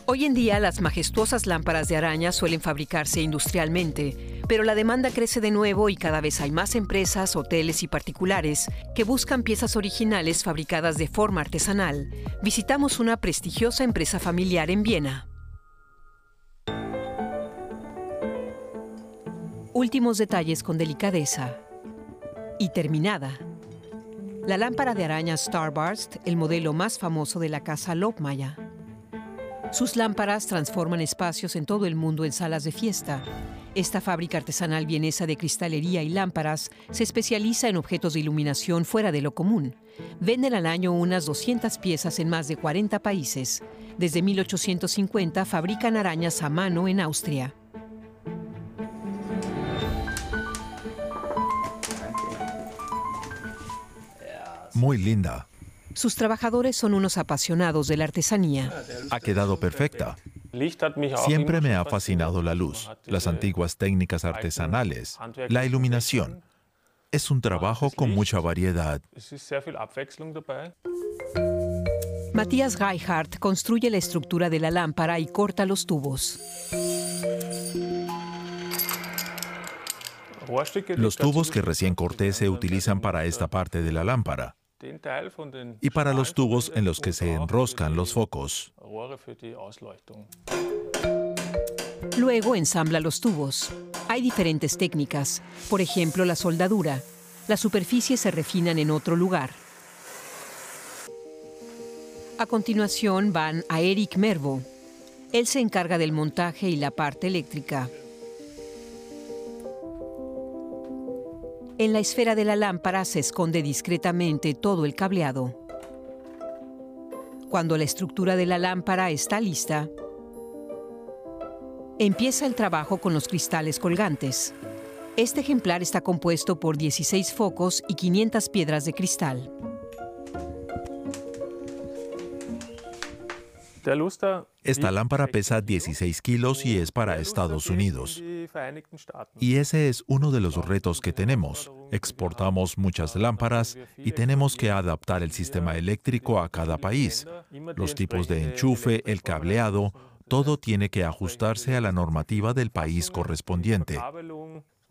Hoy en día, las majestuosas lámparas de araña suelen fabricarse industrialmente, pero la demanda crece de nuevo y cada vez hay más empresas, hoteles y particulares que buscan piezas originales fabricadas de forma artesanal. Visitamos una prestigiosa empresa familiar en Viena. Últimos detalles con delicadeza. Y terminada. La lámpara de araña Starburst, el modelo más famoso de la casa Lobmeier. Sus lámparas transforman espacios en todo el mundo en salas de fiesta. Esta fábrica artesanal vienesa de cristalería y lámparas se especializa en objetos de iluminación fuera de lo común. Venden al año unas 200 piezas en más de 40 países. Desde 1850 fabrican arañas a mano en Austria. Muy linda. Sus trabajadores son unos apasionados de la artesanía. Ha quedado perfecta. Siempre me ha fascinado la luz, las antiguas técnicas artesanales, la iluminación. Es un trabajo con mucha variedad. Matthias Reichardt construye la estructura de la lámpara y corta los tubos. Los tubos que recién corté se utilizan para esta parte de la lámpara y para los tubos en los que se enroscan los focos. Luego ensambla los tubos. Hay diferentes técnicas, por ejemplo la soldadura. Las superficies se refinan en otro lugar. A continuación van a Erik Mervo. Él se encarga del montaje y la parte eléctrica. En la esfera de la lámpara se esconde discretamente todo el cableado. Cuando la estructura de la lámpara está lista, empieza el trabajo con los cristales colgantes. Este ejemplar está compuesto por 16 focos y 500 piedras de cristal. Esta lámpara pesa 16 kilos y es para Estados Unidos. Y ese es uno de los retos que tenemos. Exportamos muchas lámparas y tenemos que adaptar el sistema eléctrico a cada país. Los tipos de enchufe, el cableado, todo tiene que ajustarse a la normativa del país correspondiente.